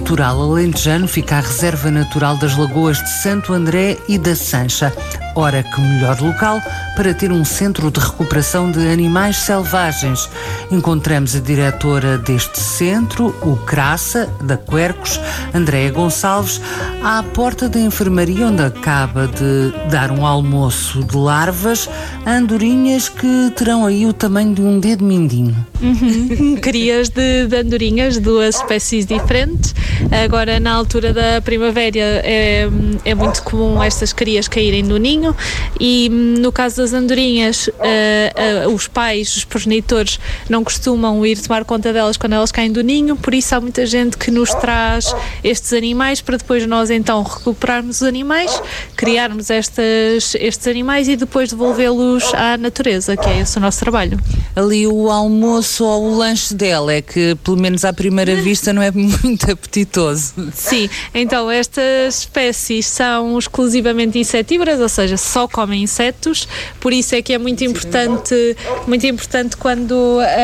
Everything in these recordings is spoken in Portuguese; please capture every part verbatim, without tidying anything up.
litoral alentejano fica a Reserva Natural das Lagoas de Santo André e da Sancha. Ora, que melhor local para ter um centro de recuperação de animais selvagens. Encontramos a diretora deste centro, o Craça, da Quercos, Andréa Gonçalves, à porta da enfermaria, onde acaba de dar um almoço de larvas a andorinhas que terão aí o tamanho de um dedo mindinho. Uhum. Crias de, de andorinhas, duas espécies diferentes. Agora, na altura da primavera, é, é muito comum estas crias caírem do ninho e, no caso das andorinhas, uh, uh, os pais, os progenitores, não costumam ir tomar conta delas quando elas caem do ninho, por isso há muita gente que nos traz estes animais para depois nós então recuperarmos os animais, criarmos estas, estes animais e depois devolvê-los à natureza, que é esse o nosso trabalho. Ali o almoço ou o lanche dela é que, pelo menos à primeira vista, não é muito apetitoso. Sim, então estas espécies são exclusivamente insetívoras, ou seja, só comem insetos, por isso é que é muito importante, muito importante quando,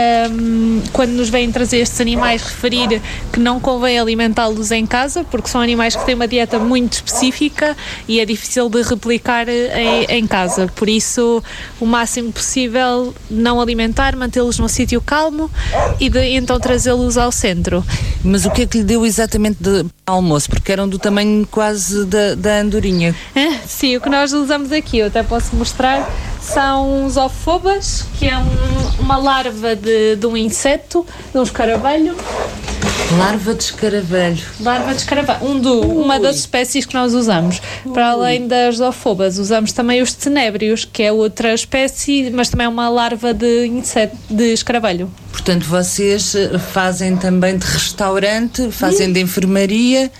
um, quando nos vêm trazer estes animais referir que não convém alimentá-los em casa, porque são animais que têm uma dieta muito específica e é difícil de replicar em, em casa, por isso o máximo possível não alimentar, mantê-los num sítio calmo e de, então trazê-los ao centro. Mas o que é que lhe deu exatamente de almoço? Porque eram do tamanho quase da, da andorinha. É, sim, o que nós usamos aqui, eu até posso mostrar, são os ofobas, que é um, uma larva de, de um inseto, de um escaravelho. Larva de escaravelho. Larva de escaravelho, um do, uma das espécies que nós usamos. Ui. Para além das ofobas, usamos também os tenébrios, que é outra espécie, mas também é uma larva de inseto, de escaravelho. Portanto, vocês fazem também de restaurante, fazem de enfermaria,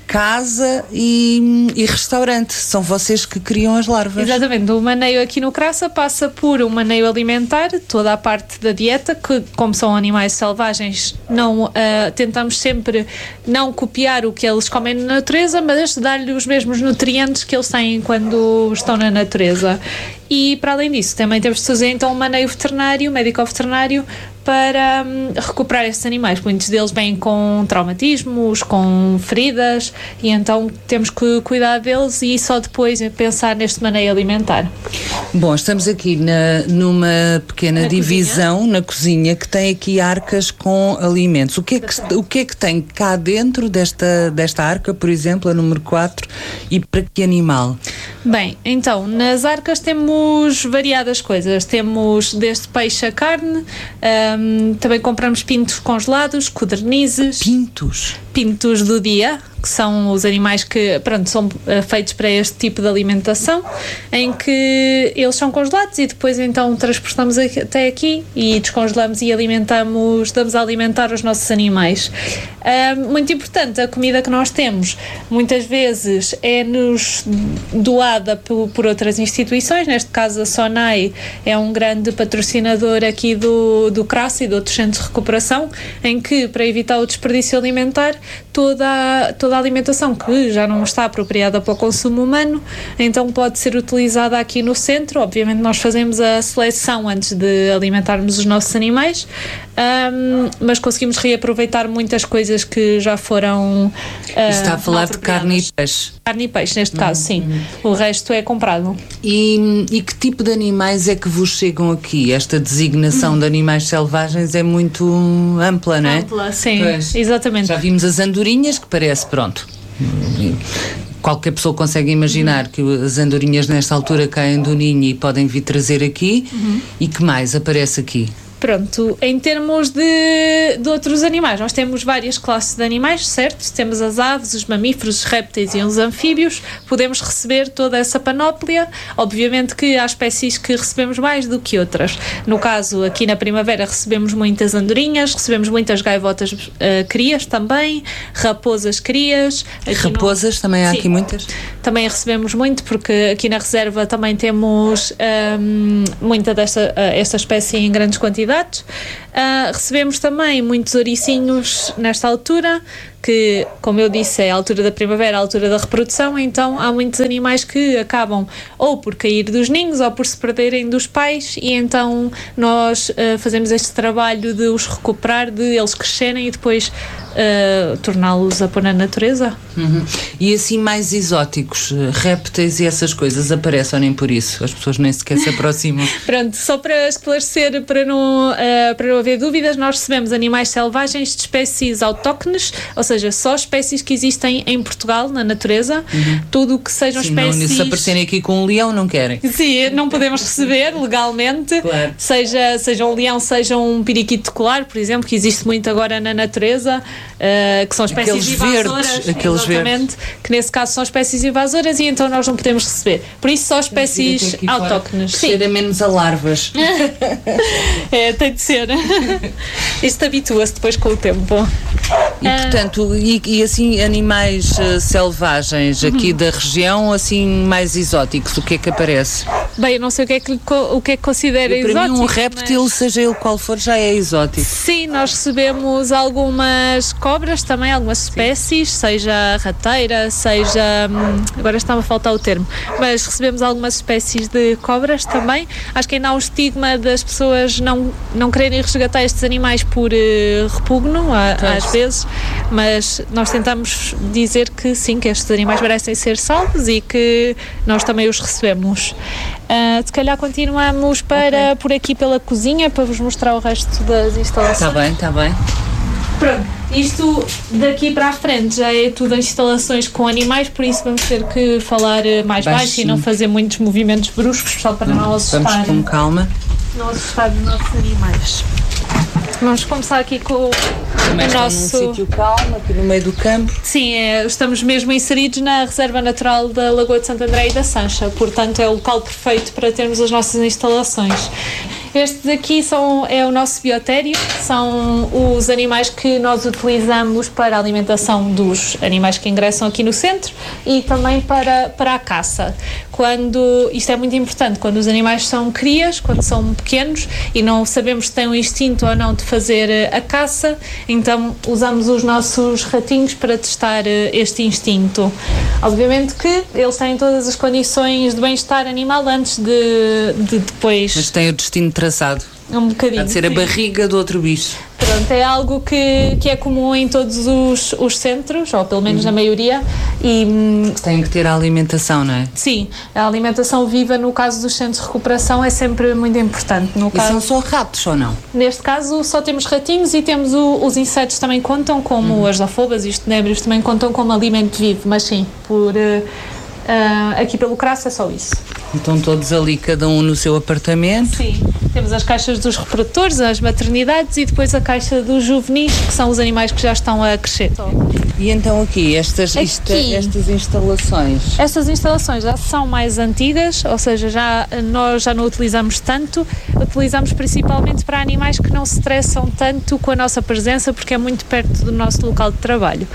casa e, e restaurante. São vocês que criam as larvas. Exatamente. O maneio aqui no Craça passa por um maneio alimentar, toda a parte da dieta, que como são animais selvagens, não, uh, tentamos sempre não copiar o que eles comem na natureza, mas dar-lhe os mesmos nutrientes que eles têm quando estão na natureza. E, para além disso, também temos de fazer então um maneio veterinário, médico-veterinário, para hum, recuperar estes animais. Muitos deles vêm com traumatismos, com feridas, e então temos que cuidar deles e só depois pensar neste maneio alimentar. Bom, estamos aqui na, numa pequena na divisão cozinha. na cozinha, que tem aqui arcas com alimentos. O que é que, o que, é que tem cá dentro desta, desta arca, por exemplo, a número quatro, e para que animal? Bem, então, nas arcas temos variadas coisas. Temos desde peixe a carne, um, também compramos pintos congelados, codornizes. Pintos? Pintos do dia, que são os animais que, pronto, são uh, feitos para este tipo de alimentação, em que eles são congelados e depois então transportamos até aqui e descongelamos e alimentamos, damos a alimentar os nossos animais. Uh, muito importante, a comida que nós temos muitas vezes é-nos doada por, por outras instituições, neste caso a SONAI é um grande patrocinador aqui do, do Craça e de outros centros de recuperação, em que, para evitar o desperdício alimentar, toda, toda a alimentação que já não está apropriada para o consumo humano, então pode ser utilizada aqui no centro. Obviamente nós fazemos a seleção antes de alimentarmos os nossos animais, um, mas conseguimos reaproveitar muitas coisas que já foram uh, está a falar de carne e peixe. Carne e peixe, neste caso, sim. Uhum. O resto é comprado. E, e que tipo de animais é que vos chegam aqui? Esta designação uhum. de animais selvagens é muito ampla, não é? Ampla, sim, pois. Exatamente. Já vimos as andorinhas, que parece, pronto, qualquer pessoa consegue imaginar uhum. que as andorinhas nesta altura caem do ninho e podem vir trazer aqui. Uhum. E que mais aparece aqui? Pronto, em termos de, de outros animais, nós temos várias classes de animais, certo? Temos as aves, os mamíferos, os répteis e os anfíbios. Podemos receber toda essa panóplia. Obviamente que há espécies que recebemos mais do que outras. No caso, aqui na primavera recebemos muitas andorinhas, recebemos muitas gaivotas uh, crias também, raposas crias. Raposas, no... também há Sim. aqui muitas? Também recebemos muito, porque aqui na reserva também temos um, muita desta uh, esta espécie em grandes quantidades. Uh, recebemos também muitos ouricinhos nesta altura, que, como eu disse, é a altura da primavera, a altura da reprodução, então há muitos animais que acabam ou por cair dos ninhos ou por se perderem dos pais, e então nós uh, fazemos este trabalho de os recuperar, de eles crescerem e depois uh, torná-los a pôr na natureza. Uhum. E assim mais exóticos, répteis e essas coisas aparecem ou nem por isso? As pessoas nem sequer se aproximam. Pronto, só para esclarecer, para não, uh, para não haver dúvidas, nós recebemos animais selvagens de espécies autóctones, ou seja, só espécies que existem em Portugal, na natureza. Uhum. Tudo o que sejam Sim, espécies... Não, se aparecerem aqui com um leão, não querem. Sim, não podemos receber legalmente. Claro. Seja, seja um leão, seja um periquito colar, por exemplo, que existe muito agora na natureza, uh, que são espécies aqueles invasoras. Verdes, aqueles exatamente, verdes. Que nesse caso são espécies invasoras e então nós não podemos receber. Por isso só espécies autóctones. Cheira menos a larvas. É, tem de ser. Isto habitua-se depois com o tempo. E portanto, e, e assim animais uh, selvagens aqui uhum. da região, assim mais exóticos, o que é que aparece? Bem, eu não sei o que é que, o que, é que considera exótico. Para mim um réptil, mas... seja ele qual for, já é exótico. Sim, nós recebemos algumas cobras também, algumas Sim. espécies, seja rateira, seja... agora está-me a faltar o termo, mas recebemos algumas espécies de cobras também. Acho que ainda há um estigma das pessoas não, não quererem resgatar estes animais por uh, repugno, a, às vezes, mas nós tentamos dizer que sim, que estes animais merecem ser salvos e que nós também os recebemos. Uh, se calhar continuamos para okay. por aqui pela cozinha para vos mostrar o resto das instalações. Está bem, está bem. Pronto, isto daqui para a frente já é tudo instalações com animais, por isso vamos ter que falar mais baixo, baixo e não fazer muitos movimentos bruscos, só para não, não assustar. Vamos com calma. Não assustar os nossos animais. Vamos começar aqui com o nosso... num sítio calmo, aqui no meio do campo. Sim, é, estamos mesmo inseridos na Reserva Natural da Lagoa de Santo André e da Sancha, portanto é o local perfeito para termos as nossas instalações. Estes aqui são, é o nosso biotério, são os animais que nós utilizamos para a alimentação dos animais que ingressam aqui no centro e também para, para a caça. Quando, isto é muito importante, quando os animais são crias, quando são pequenos e não sabemos se têm um instinto ou não de fazer a caça, então usamos os nossos ratinhos para testar este instinto. Obviamente que eles têm todas as condições de bem-estar animal antes de, de depois... Mas têm o destino traçado. Um bocadinho. Há de ser sim. A barriga do outro bicho. Pronto, é algo que, que é comum em todos os, os centros, ou pelo menos uhum. na maioria. E, tem que ter a alimentação, não é? Sim, a alimentação viva no caso dos centros de recuperação é sempre muito importante. No e caso, são só ratos ou não? Neste caso só temos ratinhos e temos o, os insetos também contam, como uhum. as zofobas e os tenébrios também contam como alimento vivo, mas sim, por... Uh, Uh, aqui pelo Crasso é só isso. Estão todos ali, cada um no seu apartamento? Sim, temos as caixas dos reprodutores, as maternidades e depois a caixa dos juvenis, que são os animais que já estão a crescer. E então aqui, estas, aqui, isto, estas instalações? Estas instalações já são mais antigas, ou seja, já, nós já não utilizamos tanto, utilizamos principalmente para animais que não se estressam tanto com a nossa presença, porque é muito perto do nosso local de trabalho.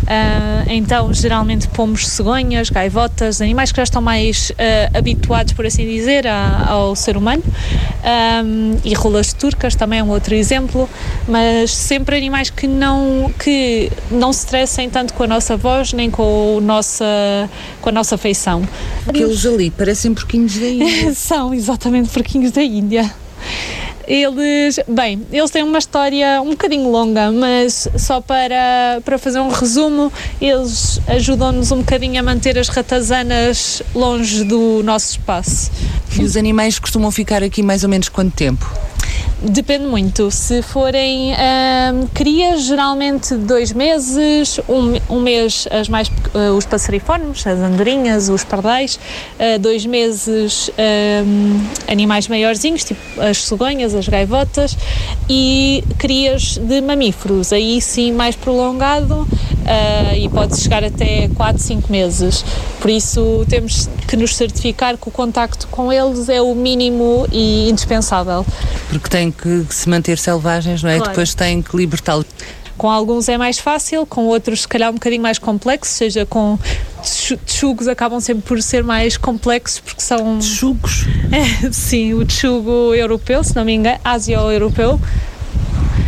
Uh, então, geralmente pomos cegonhas, gaivotas, animais que já estão mais uh, habituados, por assim dizer, a, ao ser humano, um, e rolas turcas também é um outro exemplo, mas sempre animais que não, que não se estressem tanto com a nossa voz, nem com, o nossa, com a nossa feição. Aqueles ali parecem porquinhos da Índia. São exatamente porquinhos da Índia. Eles, bem, eles têm uma história um bocadinho longa, mas só para, para fazer um resumo, eles ajudam-nos um bocadinho a manter as ratazanas longe do nosso espaço. E os animais costumam ficar aqui mais ou menos quanto tempo? Depende muito. Se forem hum, crias, geralmente dois meses, um, um mês as mais, uh, os passeriformes, as andorinhas, os pardais, uh, dois meses um, animais maiorzinhos, tipo as cegonhas, as gaivotas, e crias de mamíferos, aí sim mais prolongado, uh, e pode chegar até quatro, cinco meses. Por isso temos que nos certificar que o contacto com eles é o mínimo e indispensável. Porque têm que se manter selvagens, não é? Claro. Depois têm que libertá-los. Com alguns é mais fácil, com outros se calhar um bocadinho mais complexo, seja com texugos acabam sempre por ser mais complexos porque são... Texugos? É, sim, o texugo europeu, se não me engano, ásio-europeu.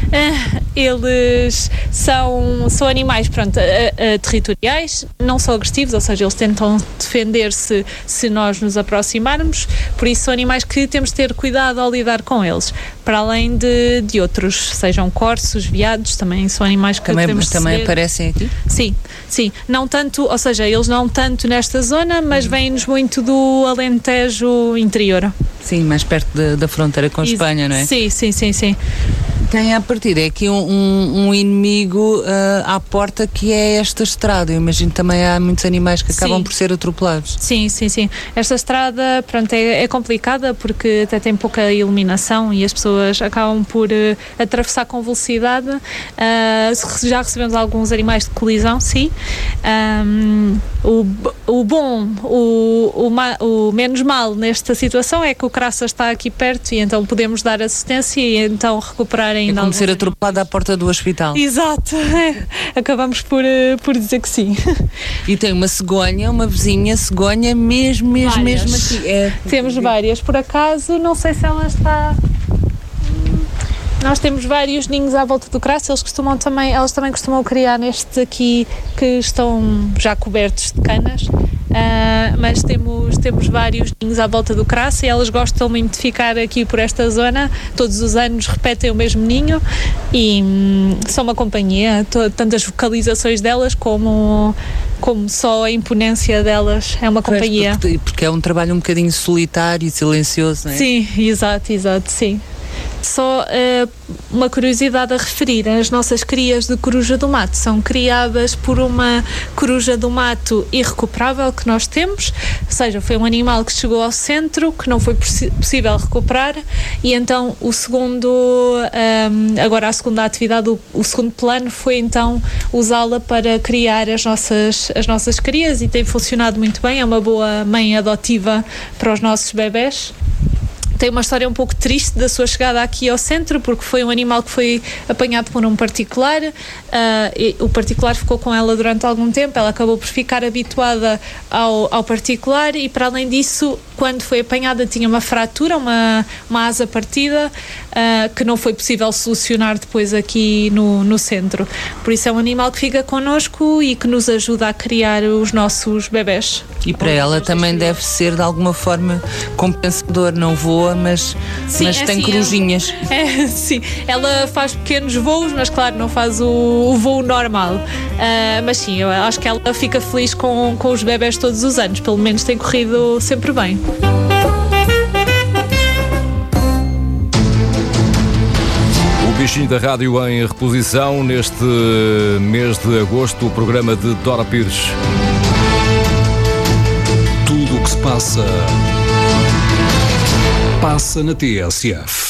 Uh, eles são, são animais, pronto, uh, uh, territoriais, não são agressivos, ou seja, eles tentam defender-se se nós nos aproximarmos, por isso são animais que temos de ter cuidado ao lidar com eles, para além de, de outros, sejam corsos, veados, também são animais que também, temos de também ceder. aparecem aqui? Sim, sim, não tanto, ou seja, eles não tanto nesta zona, mas uhum. vêm-nos muito do Alentejo interior. Sim, mais perto da, da fronteira com a Espanha, não é? Sim, sim, sim, sim. Tem a partir, é aqui um, um, um inimigo uh, à porta que é esta estrada. Eu imagino também há muitos animais que acabam sim. por ser atropelados. Sim, sim, sim. Esta estrada, pronto, é, é complicada porque até tem pouca iluminação e as pessoas acabam por uh, atravessar com velocidade. Uh, já recebemos alguns animais de colisão, sim. Um, o, o bom, o, o, ma, o menos mal nesta situação é que o Craça está aqui perto e então podemos dar assistência e então recuperar ainda. É como ser atropelado à porta do hospital. Exato, acabamos por, por dizer que sim. E tem uma cegonha, uma vizinha cegonha, mesmo, mesmo, várias. mesmo aqui. É... Temos várias, por acaso, não sei se ela está. Nós temos vários ninhos à volta do Craça, eles costumam também, elas também costumam criar nestes aqui que estão já cobertos de canas, uh, mas temos, temos vários ninhos à volta do Craça e elas gostam muito de ficar aqui por esta zona, todos os anos repetem o mesmo ninho e hum, são uma companhia, to, tanto as vocalizações delas como, como só a imponência delas é uma pois, companhia. Porque, porque é um trabalho um bocadinho solitário e silencioso, não é? Sim, exato, exato, sim. Só uh, uma curiosidade a referir, as nossas crias de coruja do mato são criadas por uma coruja do mato irrecuperável que nós temos, ou seja, foi um animal que chegou ao centro, que não foi possi- possível recuperar e então o segundo, um, agora a segunda atividade, o, o segundo plano foi então usá-la para criar as nossas, as nossas crias e tem funcionado muito bem, é uma boa mãe adotiva para os nossos bebés. Tem uma história um pouco triste da sua chegada aqui ao centro, porque foi um animal que foi apanhado por um particular, uh, e o particular ficou com ela durante algum tempo, ela acabou por ficar habituada ao, ao particular e, para além disso, quando foi apanhada tinha uma fratura, uma, uma asa partida, uh, que não foi possível solucionar depois aqui no, no centro. Por isso é um animal que fica connosco e que nos ajuda a criar os nossos bebés. E para ela também deve ser de alguma forma compensador, não voa, mas, sim, mas é tem assim, corujinhas. É, é, sim, ela faz pequenos voos, mas claro, não faz o, o voo normal. Uh, mas sim, eu acho que ela fica feliz com, com os bebés todos os anos, pelo menos tem corrido sempre bem. O Bichinho da Rádio em reposição neste mês de agosto, o programa de Dora Pires. Tudo o que se passa, passa na T S F.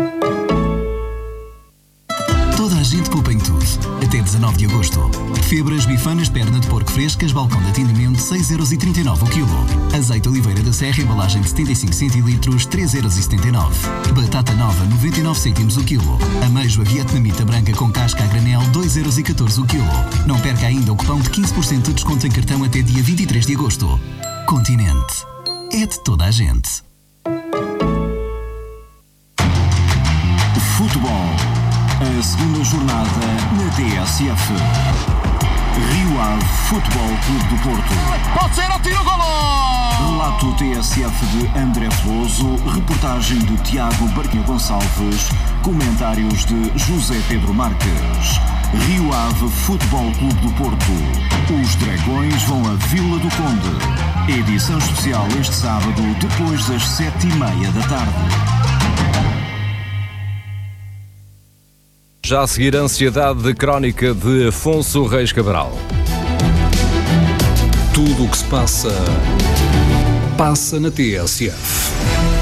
Toda a gente poupa em tudo, até dezanove de agosto. Febras bifanas perna de porco frescas, balcão de atendimento, seis euros e trinta e nove o quilo. Azeite Oliveira da Serra, embalagem de setenta e cinco centilitros, três euros e setenta e nove. Batata nova, noventa e nove cêntimos o quilo. Ameijoa vietnamita branca com casca a granel, dois euros e catorze o quilo. Não perca ainda o cupom de quinze por cento de desconto em cartão até dia vinte e três de agosto. Continente. É de toda a gente. Futebol. A segunda jornada na T S F. Rio Ave Futebol Clube do Porto. Pode ser, atira o golo! Relato T S F de André Veloso. Reportagem de Tiago Barquinho Gonçalves. Comentários de José Pedro Marques. Rio Ave Futebol Clube do Porto. Os Dragões vão a Vila do Conde. Edição especial este sábado, depois das sete e meia da tarde. Já a seguir, a ansiedade crónica de Afonso Reis Cabral. Tudo o que se passa, passa na T S F.